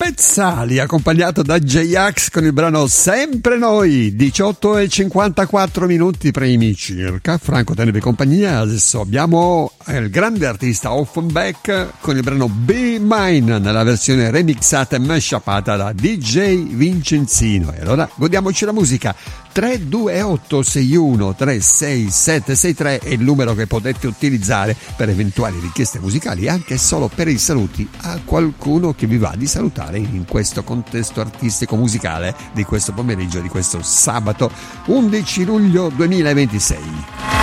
Pezzali, accompagnato da J-Ax con il brano Sempre Noi. 18:54 minuti primi circa. Franco tenevi compagnia. Adesso abbiamo il grande artista Offenbach con il brano Be Mine nella versione remixata e mashupata da DJ Vincenzino. E allora godiamoci la musica. 32861367763 è il numero che potete utilizzare per eventuali richieste musicali, anche solo per i saluti a qualcuno che vi va di salutare in questo contesto artistico musicale di questo pomeriggio, di questo sabato 11 luglio 2026.